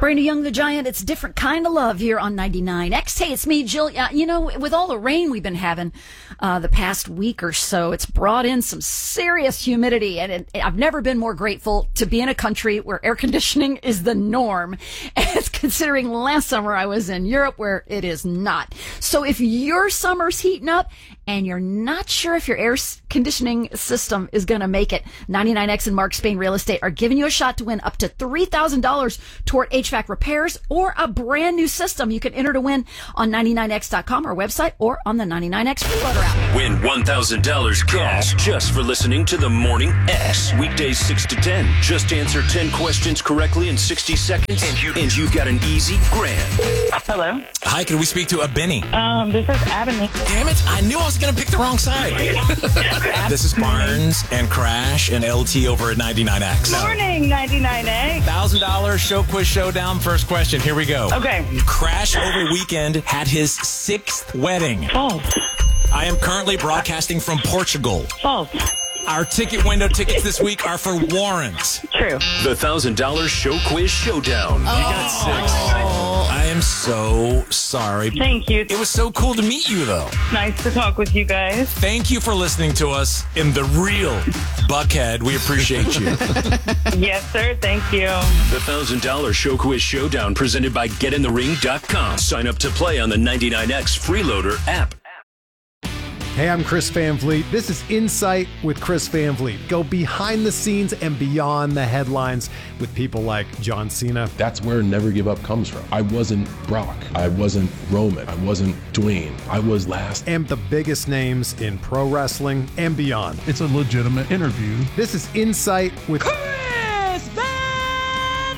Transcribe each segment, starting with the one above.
Brandon Young, the Giant. It's a different kind of love here on 99X. Hey, it's me, Jill. With all the rain we've been having the past week or so, it's brought in some serious humidity. And I've never been more grateful to be in a country where air conditioning is the norm. As considering last summer I was in Europe where it is not. So if your summer's heating up and you're not sure if your air conditioning system is going to make it, 99X and Mark Spain Real Estate are giving you a shot to win up to $3,000 toward HVAC repairs or a brand new system. You can enter to win on 99x.com, our website, or on the 99X Freeloader app. Win $1,000 cash just for listening to the Morning X. Weekdays 6 to 10. Just answer 10 questions correctly in 60 seconds, and you got an easy grand. Hello. Hi, can we speak to a Benny? This is Abney. Damn it, I knew I was going to pick the wrong side. This is Barnes and Crash and LT over at 99X. Morning, 99X. $1,000 show quiz showdown. First question. Here we go. Okay. Crash over the weekend had his 6th wedding. False. I am currently broadcasting from Portugal. False. Our ticket window tickets this week are for Warrant. True. The $1,000 show quiz showdown. You got 6. I am so sorry. Thank you. It was so cool to meet you, though. Nice to talk with you guys. Thank you for listening to us in the real Buckhead. We appreciate you. Yes, sir. Thank you. The $1,000 show quiz showdown presented by GetInTheRing.com. Sign up to play on the 99X Freeloader app. Hey, I'm Chris Van Vliet. This is Insight with Chris Van Vliet. Go behind the scenes and beyond the headlines with people like John Cena. That's where Never Give Up comes from. I wasn't Brock. I wasn't Roman. I wasn't Dwayne. I was last. And the biggest names in pro wrestling and beyond. It's a legitimate interview. This is Insight with Chris Van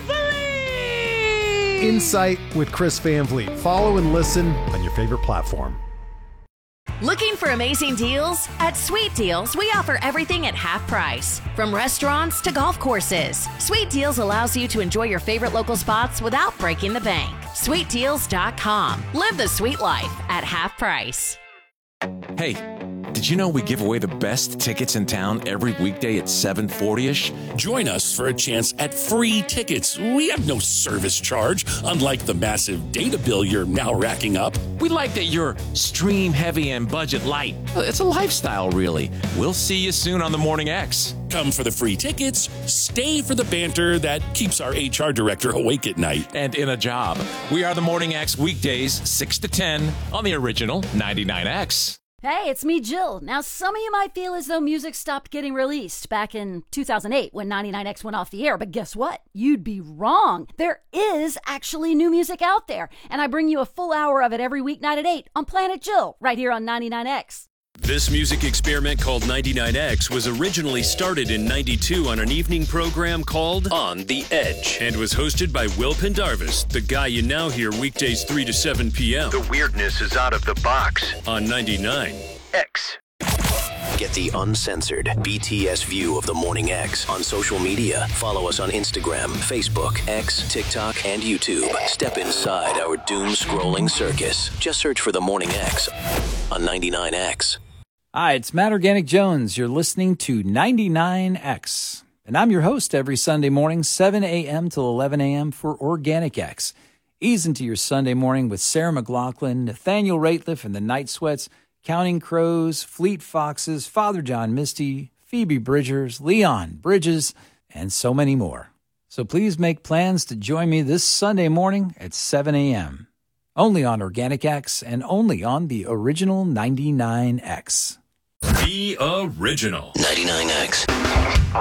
Vliet! Insight with Chris Van Vliet. Follow and listen on your favorite platform. Looking for amazing deals? At Sweet Deals, we offer everything at half price. From restaurants to golf courses, Sweet Deals allows you to enjoy your favorite local spots without breaking the bank. SweetDeals.com. Live the sweet life at half price. Hey, did you know we give away the best tickets in town every weekday at 7:40-ish? Join us for a chance at free tickets. We have no service charge, unlike the massive data bill you're now racking up. We like that you're stream heavy and budget light. It's a lifestyle, really. We'll see you soon on the Morning X. Come for the free tickets, stay for the banter that keeps our HR director awake at night. And in a job. We are the Morning X weekdays, 6 to 10 on the original 99X. Hey, it's me, Jill. Now, some of you might feel as though music stopped getting released back in 2008 when 99X went off the air, but guess what? You'd be wrong. There is actually new music out there, and I bring you a full hour of it every weeknight at 8 on Planet Jill, right here on 99X. This music experiment called 99X was originally started in 92 on an evening program called On the Edge and was hosted by Will Pendarvis, the guy you now hear weekdays 3 to 7 p.m. The weirdness is out of the box on 99X. Get the uncensored BTS view of the Morning X on social media. Follow us on Instagram, Facebook, X, TikTok, and YouTube. Step inside our doom-scrolling circus. Just search for the Morning X on 99X. Hi, it's Matt Organic Jones. You're listening to 99X. And I'm your host every Sunday morning, 7 a.m. till 11 a.m. for Organic X. Ease into your Sunday morning with Sarah McLachlan, Nathaniel Rateliff and the Night Sweats, Counting Crows, Fleet Foxes, Father John Misty, Phoebe Bridgers, Leon Bridges, and so many more. So please make plans to join me this Sunday morning at 7 a.m. Only on Organic X and only on the original 99X. The original 99X.